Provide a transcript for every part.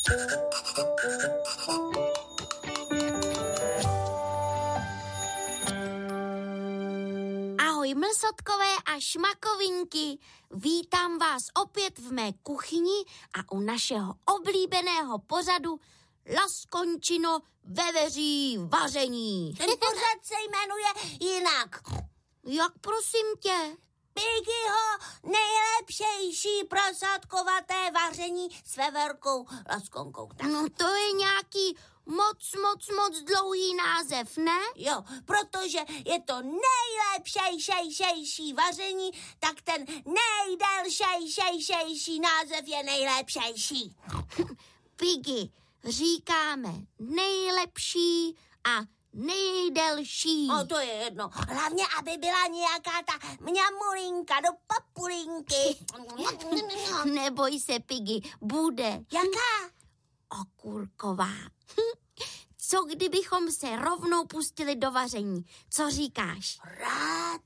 Ahoj mlsotkové a šmakovinky, vítám vás opět v mé kuchyni a u našeho oblíbeného pořadu Laskončino veveří vaření. Ten pořad se jmenuje jinak. Jak prosím tě? Piggyho nejlepšejší prosádkovaté vaření s veverkou Laskonkou. No to je nějaký moc dlouhý název, ne? Jo, protože je to nejlepšejší vaření, tak ten nejdelšejší název je nejlepšejší. Piggy, říkáme nejlepší a nejdelší. No to je jedno. Hlavně, aby byla nějaká ta mňamulinka do papulinky. Neboj se, Piggy, bude. Jaká? Okurková. Co kdybychom se rovnou pustili do vaření? Co říkáš? Rád.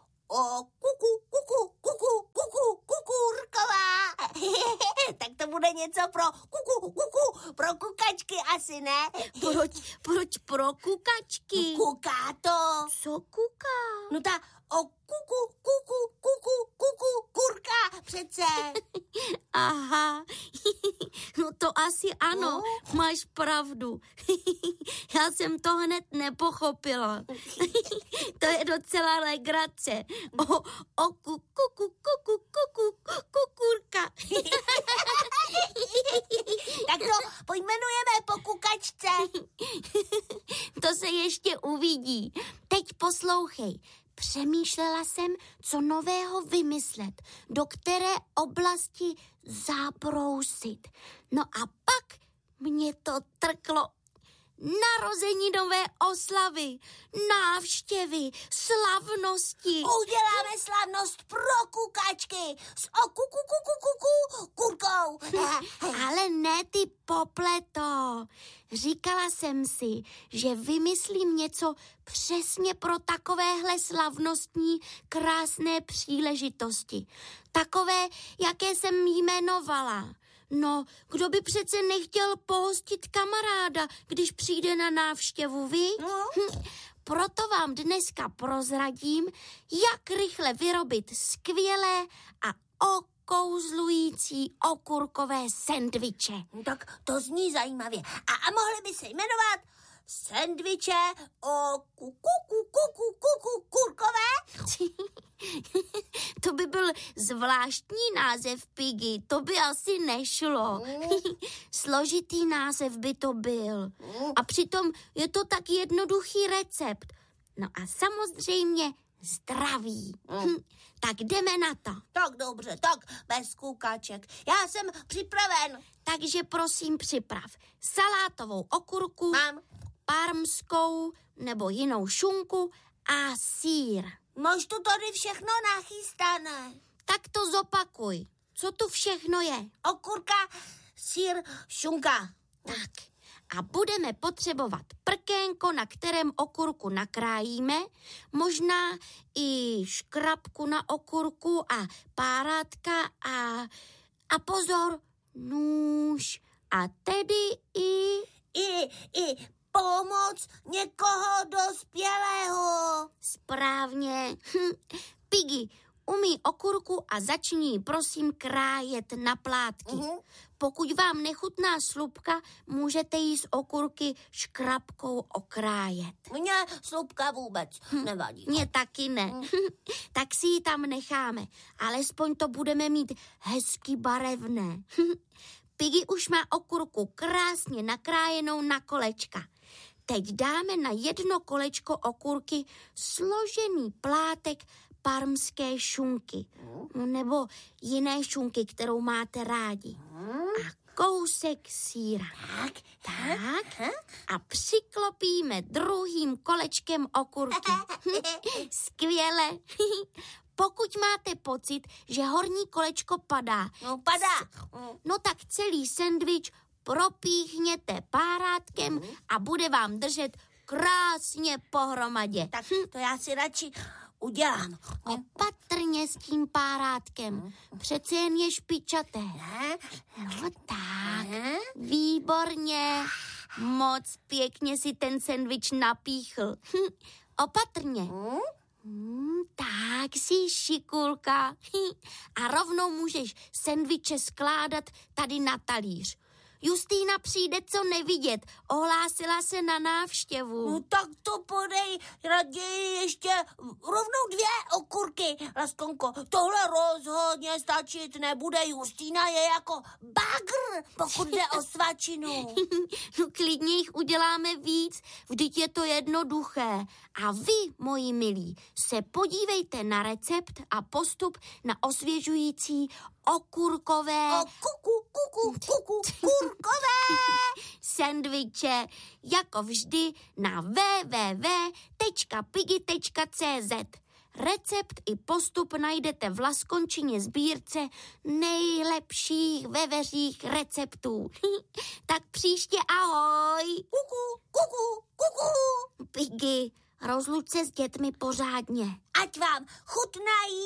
Kukurková. Tak to bude něco pro kukačky asi, ne? Proč pro kukačky? Kuká to. Co kuká? No ta kurka přece. Aha, no to asi ano, máš pravdu. Já jsem to hned nepochopila. To je docela legrace. Kukurka. Tak to pojmenujeme po kukačce. To se ještě uvidí. Teď poslouchej. Přemýšlela jsem, co nového vymyslet, do které oblasti zabrousit. No a pak mě to trklo. Narozeninové oslavy, návštěvy, slavnosti. Uděláme slavnost pro kukačky s kurkou. Ale ne ty popleto. Říkala jsem si, že vymyslím něco přesně pro takovéhle slavnostní krásné příležitosti. Takové, jaké jsem jmenovala. No, kdo by přece nechtěl pohostit kamaráda, když přijde na návštěvu, vy? Proto vám dneska prozradím, jak rychle vyrobit skvělé a okouzlující okurkové sendviče. Tak to zní zajímavě. A mohly by se jmenovat sendviče kurkové? To by byl zvláštní název, Piggy, to by asi nešlo. Složitý název by to byl. A přitom je to tak jednoduchý recept. No a samozřejmě zdravý. Tak jdeme na to. Tak dobře, tak bez kukaček. Já jsem připraven. Takže prosím připrav salátovou okurku, Mám. parmskou nebo jinou šunku a sýr. Máš to tady všechno nachystané. Tak to zopakuj. Co tu všechno je? Okurka, sýr, šunka. Tak. A budeme potřebovat prkénko, na kterém okurku nakrájíme, možná i škrabku na okurku a párátka a pozor, nůž a tedy I pomoc někoho dospělého. Správně. Piggy, umyj okurku a začni ji prosím krájet na plátky. Pokud vám nechutná slupka, můžete jí z okurky škrabkou okrájet. Mně slupka vůbec nevadí. Mně taky ne. Tak si ji tam necháme. Alespoň to budeme mít hezky barevné. Piggy už má okurku krásně nakrájenou na kolečka. Teď dáme na jedno kolečko okurky složený plátek parmské šunky. Nebo jiné šunky, kterou máte rádi. A kousek sýra. Tak. A přiklopíme druhým kolečkem okurky. Skvěle. Pokud máte pocit, že horní kolečko padá. No padá. No tak celý sendvič propíchněte párátkem a bude vám držet krásně pohromadě. Tak to já si radši udělám. Opatrně s tím párátkem. Přece jen je špičaté. Ne? No tak. Výborně. Výborně. Moc pěkně si ten sendvič napíchl. Opatrně. Tak jsi šikulka. A rovnou můžeš sendviče skládat tady na talíř. Justýna přijde co nevidět. Ohlásila se na návštěvu. No tak to podej raději ještě rovnou 2 okurky, Laskonko. Tohle rozhodně stačit nebude. Justýna je jako bagr, pokud jde o svačinu. No klidně jich uděláme víc, vždyť je to jednoduché. A vy, moji milí, se podívejte na recept a postup na osvěžující okurkové Kurkové! sendviče, jako vždy na www.piggy.cz. Recept i postup najdete v Laskončině sbírce nejlepších veveřích receptů. Tak příště ahoj. Kuku. Piggy, rozluč se s dětmi pořádně. Ať vám chutnají